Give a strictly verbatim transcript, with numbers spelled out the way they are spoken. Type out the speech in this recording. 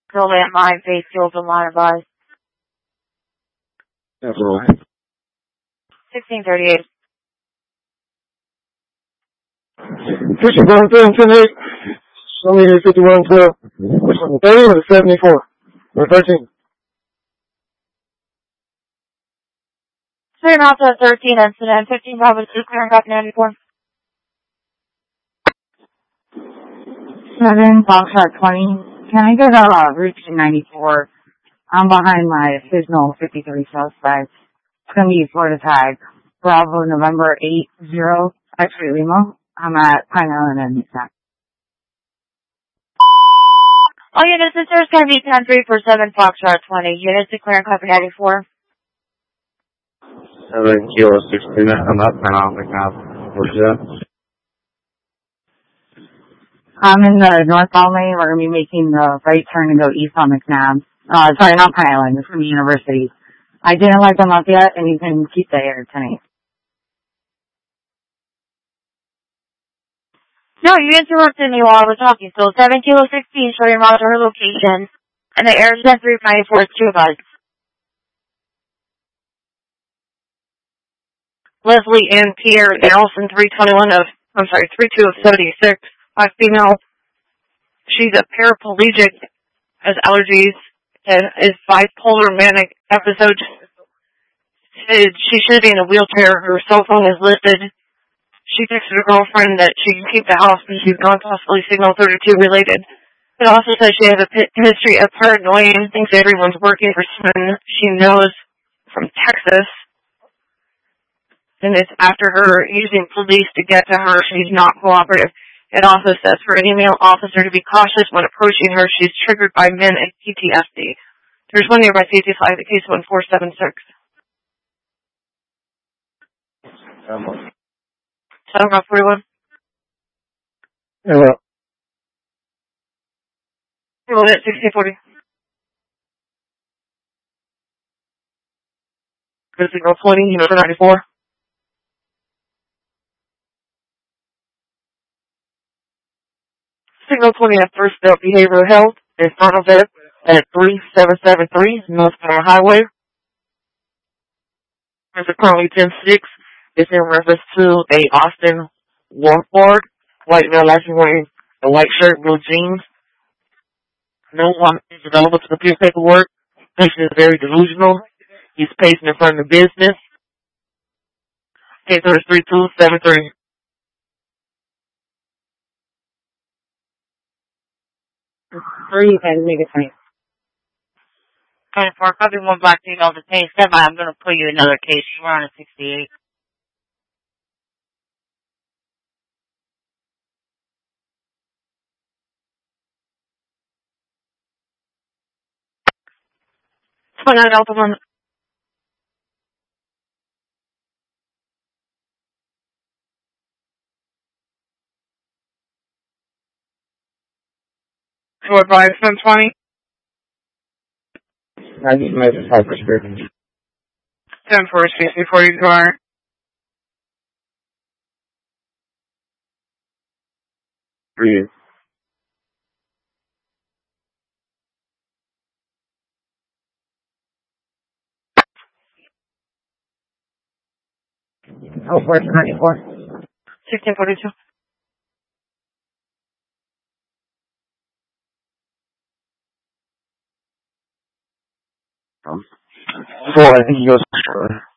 Still at mine, face field and line of eyes. That's all. sixteen thirty-eight. fifty-one, ten, eight. Show me here, fifty-one, twelve. Which one, the thirty or the seventy-four? Or thirteen? Three miles at thirteen incident, fifteen Bravo two, clearing up ninety-four. seven, Foxtrot twenty. Can I go to uh, Route two ninety-four? I'm behind my signal fifty-three suspects. It's going to be Florida tag. Bravo November eight zero, X-ray Lima. I'm at Pine Island and East. All units, there's going to be ten three for seven Foxtrot twenty. Units declaring copy ninety-four. seven Kilo sixteen, I'm up and off the cop. What's that? I'm in the northbound lane. We're going to be making the right turn to go east on McNabb. Uh, sorry, not Pine Island. It's from the university. I didn't light them up yet, and you can keep the air tonight. No, you interrupted me while I was talking. So seven Kilo sixteen, show your model her location. And the air is ten three ninety-four, it's two of us. Leslie Ann Pierre Allison, three twenty-one of, I'm sorry, three two of seventy-six, five female. She's a paraplegic, has allergies, and is bipolar manic episode. She should be in a wheelchair. Her cell phone is listed. She texted her girlfriend that she can keep the house and she's not possibly Signal thirty-two related. It also says she has a p- history of paranoia and thinks everyone's working for someone she knows from Texas. And it's after her using police to get to her. She's not cooperative. It also says for any male officer to be cautious when approaching her. She's triggered by men and P T S D. There's one nearby C T five, the case one four seven six. Um, seven five forty-one. Yeah, well. Roll it, sixteen forty. Good signal twenty, unit ninety-four. Signal twenty at First Belt Behavioral Health in front of it at three seven seven three North Carolina Highway. There's a currently ten six. It's in reference to a Austin Warford, white male last wearing a white shirt, blue jeans. No one is available to complete paperwork. Patient is very delusional. He's pacing in front of the business. Case number is three two seven three. Three and make it twenty. twenty-four, copy one black female detained. Stand by, I'm going to pull you another case. We're on a sixty-eight. twenty-nine Delta one. Four five seven twenty. I just made a type prescription. Ten four six before you go on. Three. Oh, four ninety-four. Sixteen forty two. Um, four, I think he goes for